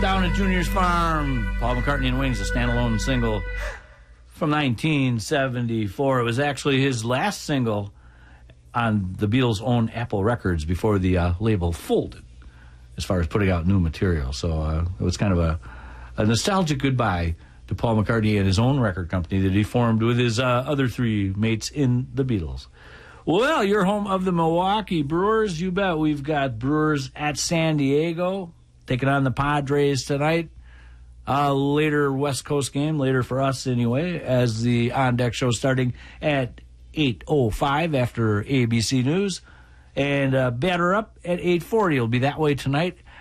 Down at Junior's Farm. Paul McCartney and Wings, a standalone single from 1974. It was actually his last single on the Beatles' own Apple Records before the label folded, as far as putting out new material. So it was kind of a nostalgic goodbye to Paul McCartney and his own record company that he formed with his other three mates in the Beatles. Well, you're home of the Milwaukee Brewers. You bet. We've got Brewers at San Diego, taking on the Padres tonight. Later West Coast game, later for us anyway, as the On Deck show starting at 8:05 after ABC News. And Batter Up at 8:40. It'll be that way tonight